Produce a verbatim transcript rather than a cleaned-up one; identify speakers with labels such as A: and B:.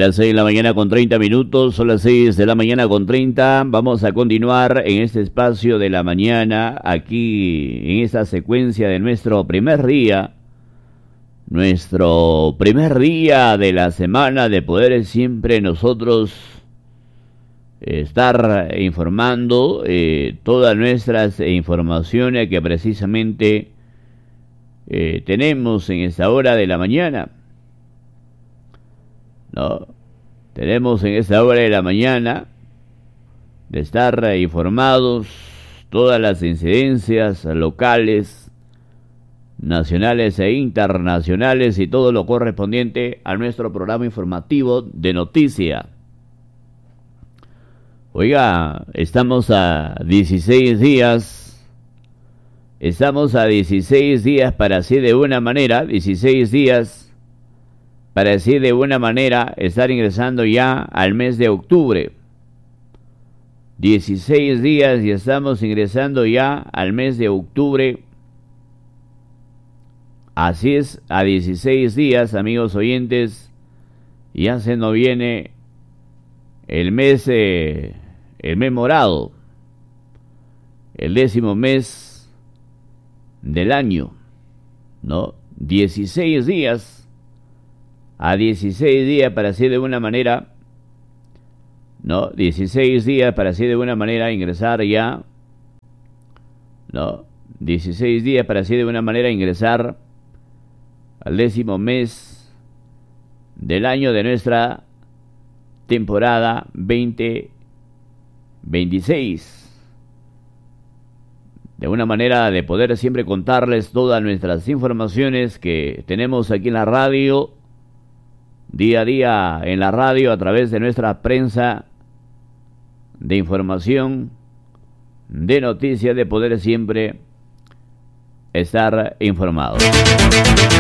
A: las seis de la mañana con treinta minutos, son las seis de la mañana con treinta. Vamos a continuar en este espacio de la mañana, aquí en esta secuencia de nuestro primer día, nuestro primer día de la semana, de poder siempre nosotros estar informando eh, todas nuestras informaciones que precisamente eh, tenemos en esta hora de la mañana. No, tenemos en esta hora de la mañana de estar informados todas las incidencias locales, nacionales e internacionales y todo lo correspondiente a nuestro programa informativo de noticia. Oiga, estamos a dieciséis días, estamos a dieciséis días para así de una manera, dieciséis días para así de una manera estar ingresando ya al mes de octubre. dieciséis días y estamos ingresando ya al mes de octubre. Así es, a dieciséis días, amigos oyentes, ya se nos viene el mes, eh, el mes morado, el décimo mes del año, ¿no? dieciséis días. A dieciséis días para así de una manera, ¿no? dieciséis días para así de una manera ingresar ya, ¿no? dieciséis días para así de una manera ingresar al décimo mes del año de nuestra temporada veinte veintiséis. De una manera de poder siempre contarles todas nuestras informaciones que tenemos aquí en la radio, día a día en la radio, a través de nuestra prensa de información, de noticias, de poder siempre estar informados.